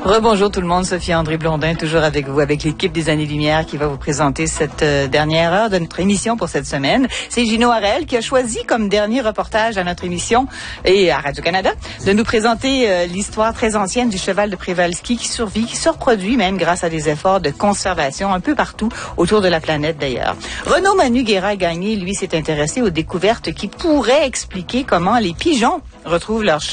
Rebonjour tout le monde, Sophie-André Blondin, toujours avec vous, avec l'équipe des Années-Lumière qui va vous présenter cette dernière heure de notre émission pour cette semaine. C'est Gino Harel qui a choisi comme dernier reportage à notre émission et à Radio-Canada de nous présenter l'histoire très ancienne du cheval de Przewalski qui survit, qui se reproduit même grâce à des efforts de conservation un peu partout autour de la planète d'ailleurs. Renaud Manu Guérin-Gagné, lui, s'est intéressé aux découvertes qui pourraient expliquer comment les pigeons retrouvent leur